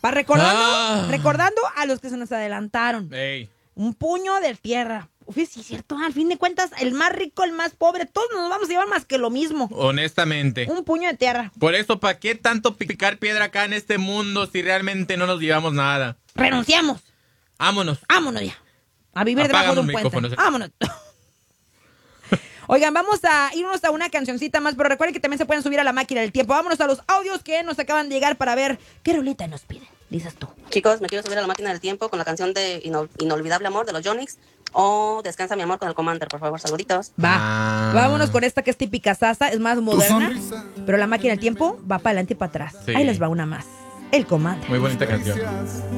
Para recordando a los que se nos adelantaron. Ey. Un puño de tierra. Uf, sí es cierto, al fin de cuentas, el más rico, el más pobre, todos nos vamos a llevar más que lo mismo. Honestamente. Un puño de tierra. Por eso, ¿para qué tanto picar piedra acá en este mundo si realmente no nos llevamos nada? Renunciamos. Vámonos. Vámonos ya. A vivir debajo de un puente. Vámonos. Oigan, vamos a irnos a una cancioncita más, pero recuerden que también se pueden subir a la máquina del tiempo. Vámonos a los audios que nos acaban de llegar para ver qué rolita nos piden. Dices tú. Chicos, me quiero subir a la máquina del tiempo con la canción de Inolvidable Amor de los Yonix o Descansa mi amor con el Commander, por favor, saluditos. Va, vámonos con esta que es típica salsa, es más moderna, pero la máquina del tiempo va para adelante y para atrás. Sí. Ahí les va una más. El Commander. Muy bonita canción.